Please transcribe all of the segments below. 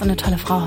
so eine tolle Frau.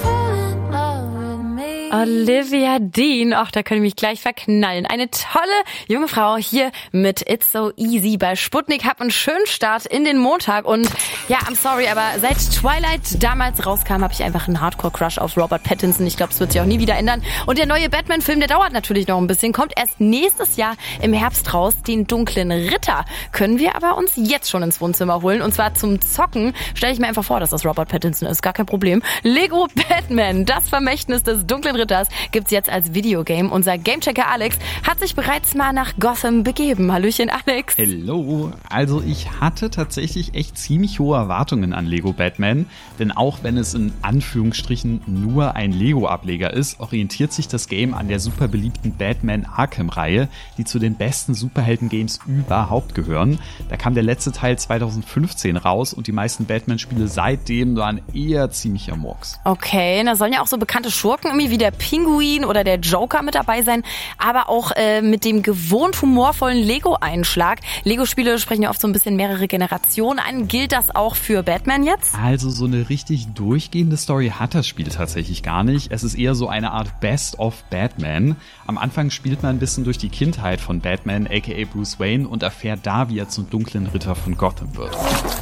Olivia Dean, ach, da können wir mich gleich verknallen. Eine tolle junge Frau hier mit It's So Easy bei Sputnik. Hab einen schönen Start in den Montag und ja, I'm sorry, aber seit Twilight damals rauskam, habe ich einfach einen Hardcore-Crush auf Robert Pattinson. Ich glaube, es wird sich auch nie wieder ändern. Und der neue Batman-Film, der dauert natürlich noch ein bisschen, kommt erst nächstes Jahr im Herbst raus. Den dunklen Ritter können wir aber uns jetzt schon ins Wohnzimmer holen. Und zwar zum Zocken. Stelle ich mir einfach vor, dass das Robert Pattinson ist. Gar kein Problem. Lego Batman, das Vermächtnis des dunklen Ritters, gibt's jetzt als Videogame. Unser Gamechecker Alex hat sich bereits mal nach Gotham begeben. Hallöchen, Alex. Hello. Also ich hatte tatsächlich echt ziemlich hohe Erwartungen an Lego Batman, denn auch wenn es in Anführungsstrichen nur ein Lego-Ableger ist, orientiert sich das Game an der super beliebten Batman Arkham-Reihe, die zu den besten Superhelden-Games überhaupt gehören. Da kam der letzte Teil 2015 raus und die meisten Batman-Spiele seitdem waren eher ziemlicher Murks. Okay, da sollen ja auch so bekannte Schurken irgendwie wie der Pinguin oder der Joker mit dabei sein, aber auch mit dem gewohnt humorvollen Lego-Einschlag. Lego-Spiele sprechen ja oft so ein bisschen mehrere Generationen an. Gilt das auch für Batman jetzt? Also so eine richtig durchgehende Story hat das Spiel tatsächlich gar nicht. Es ist eher so eine Art Best of Batman. Am Anfang spielt man ein bisschen durch die Kindheit von Batman, aka Bruce Wayne, und erfährt da, wie er zum dunklen Ritter von Gotham wird.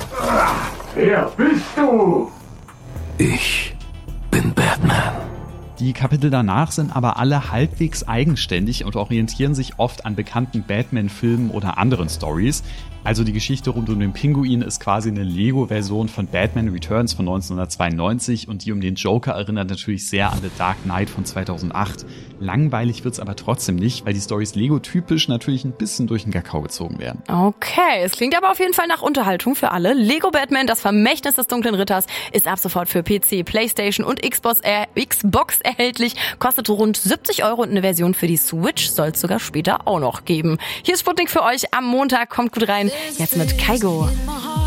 Wer bist du? Ich bin Batman. Die Kapitel danach sind aber alle halbwegs eigenständig und orientieren sich oft an bekannten Batman-Filmen oder anderen Stories. Also die Geschichte rund um den Pinguin ist quasi eine Lego-Version von Batman Returns von 1992 und die um den Joker erinnert natürlich sehr an The Dark Knight von 2008. Langweilig wird's aber trotzdem nicht, weil die Storys Lego-typisch natürlich ein bisschen durch den Kakao gezogen werden. Okay, es klingt aber auf jeden Fall nach Unterhaltung für alle. Lego Batman, das Vermächtnis des dunklen Ritters, ist ab sofort für PC, Playstation und Xbox erhältlich. Kostet rund 70 € und eine Version für die Switch soll es sogar später auch noch geben. Hier ist Sputnik für euch am Montag. Kommt gut rein. Jetzt mit Kaigo.